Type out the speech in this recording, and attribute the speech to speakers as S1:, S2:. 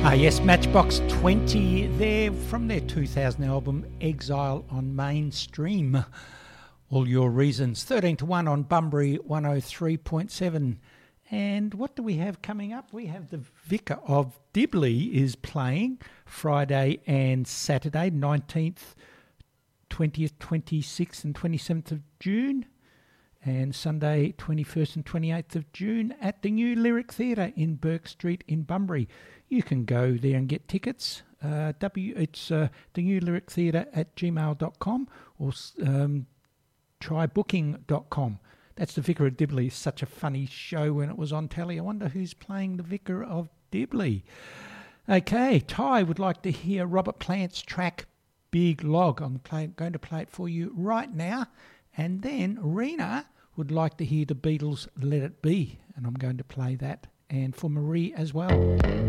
S1: Yes, Matchbox 20, they're from their 2000 album Exile on Mainstream. All Your Reasons, 13 to 1 on Bunbury 103.7. And what do we have coming up? We have the Vicar of Dibley is playing Friday and Saturday, 19th, 20th, 26th and 27th of June. And Sunday, 21st and 28th of June at the New Lyric Theatre in Burke Street in Bunbury. You can go there and get tickets. It's the New Lyric Theatre at gmail.com or trybooking.com. That's the Vicar of Dibley. Such a funny show when it was on telly. I wonder who's playing the Vicar of Dibley. Okay, Ty would like to hear Robert Plant's track Big Log. I'm going to play it for you right now. And then Rena would like to hear the Beatles' Let It Be, and I'm going to play that, and for Marie as well.